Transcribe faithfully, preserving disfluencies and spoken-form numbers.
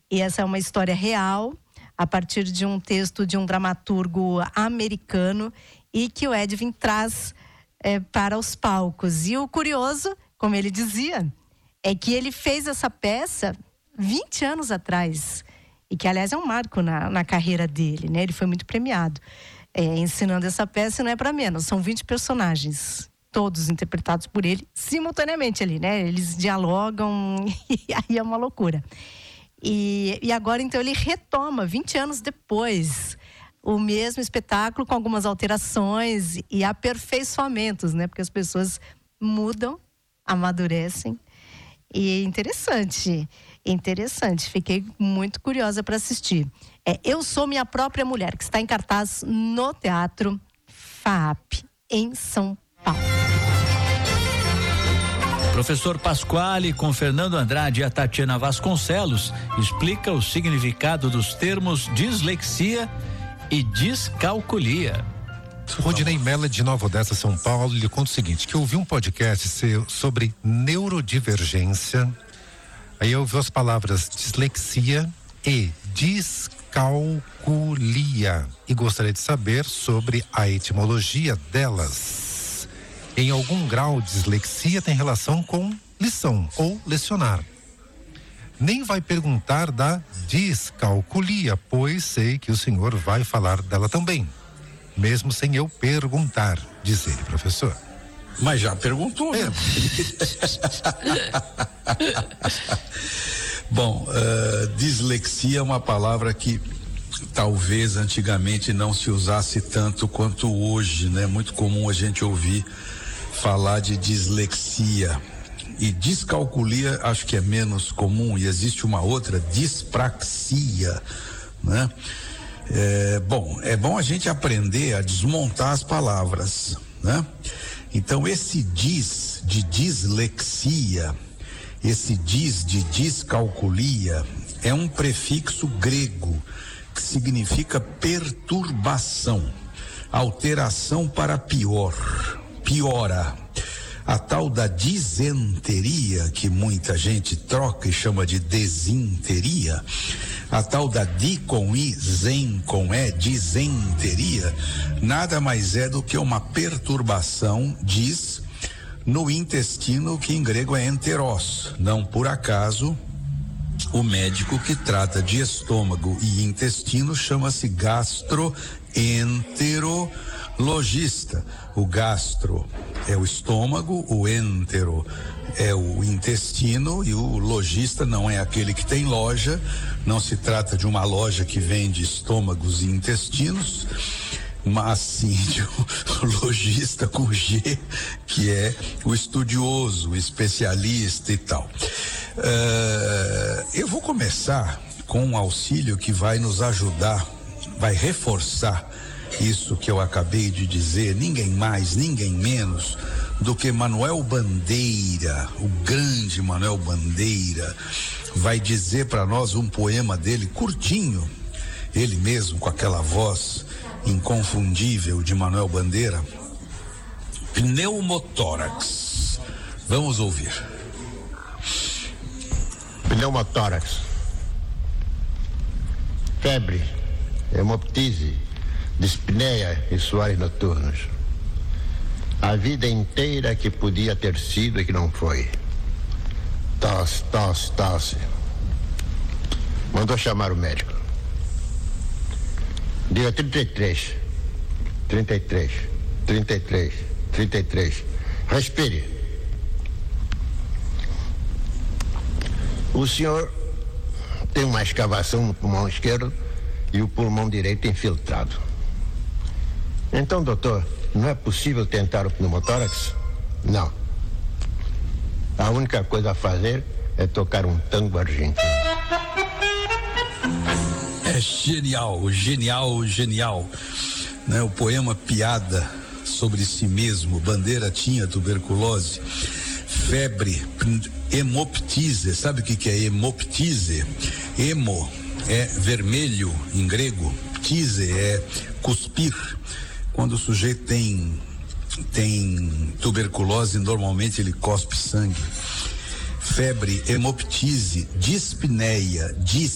E essa é uma história real, a partir de um texto de um dramaturgo americano, e que o Edwin traz é, para os palcos. E o curioso, como ele dizia, é que ele fez essa peça vinte anos atrás, e que aliás é um marco na, na carreira dele, né? Ele foi muito premiado é, ensinando essa peça, e não é para menos, são vinte personagens, todos interpretados por ele simultaneamente ali, né? Eles dialogam e aí é uma loucura. E, e agora então ele retoma, vinte anos depois, o mesmo espetáculo com algumas alterações e aperfeiçoamentos, né? Porque as pessoas mudam, amadurecem. E é interessante, interessante. Fiquei muito curiosa para assistir. É Eu Sou Minha Própria Mulher, que está em cartaz no Teatro FAAP, em São Paulo. Professor Pasquale, com Fernando Andrade e a Tatiana Vasconcelos, explica o significado dos termos dislexia e descalculia. Rodinei Mella, de Nova Odessa, São Paulo, lhe conta o seguinte, que eu ouvi um podcast seu sobre neurodivergência, aí eu ouvi as palavras dislexia e descalculia, e gostaria de saber sobre a etimologia delas. Em algum grau, dislexia tem relação com lição ou lecionar. Nem vai perguntar da descalculia, pois sei que o senhor vai falar dela também, mesmo sem eu perguntar, diz ele, professor. Mas já perguntou, né? É. Bom, uh, dislexia é uma palavra que talvez antigamente não se usasse tanto quanto hoje, né? Muito comum a gente ouvir falar de dislexia. E descalculia acho que é menos comum, e existe uma outra, dispraxia, né? É, bom, é bom a gente aprender a desmontar as palavras, né? Então esse dis de dislexia, esse dis de descalculia é um prefixo grego que significa perturbação, alteração para pior, piora. A tal da disenteria, que muita gente troca e chama de desinteria, a tal da di com i, zen com e, disenteria, nada mais é do que uma perturbação, diz, no intestino, que em grego é enteros. Não por acaso, o médico que trata de estômago e intestino chama-se gastroenterologista. O gastro é o estômago, o entero é o intestino, e o lojista não é aquele que tem loja, não se trata de uma loja que vende estômagos e intestinos, mas sim de um lojista com G, que é o estudioso, o especialista e tal. Uh, eu vou começar com um auxílio que vai nos ajudar, vai reforçar isso que eu acabei de dizer. Ninguém mais, ninguém menos do que Manuel Bandeira, o grande Manuel Bandeira, vai dizer para nós um poema dele curtinho, ele mesmo com aquela voz inconfundível de Manuel Bandeira, Pneumotórax. Vamos ouvir. Pneumotórax, febre, hemoptise, dispneia e suores noturnos. A vida inteira que podia ter sido e que não foi. Tosse, tosse, tosse. Mandou chamar o médico. Diga trinta e três, trinta e três, trinta e três, trinta e três. Respire. O senhor tem uma escavação no pulmão esquerdo e o pulmão direito infiltrado. Então, doutor, não é possível tentar o pneumotórax? Não. A única coisa a fazer é tocar um tango argentino. É genial, genial, genial, né? O poema Piada sobre si mesmo. Bandeira tinha tuberculose, febre, hemoptise. Sabe o que que é hemoptise? Hemo é vermelho em grego, ptise é cuspir. Quando o sujeito tem tem tuberculose, normalmente ele cospe sangue. Febre, hemoptise, dispneia, dis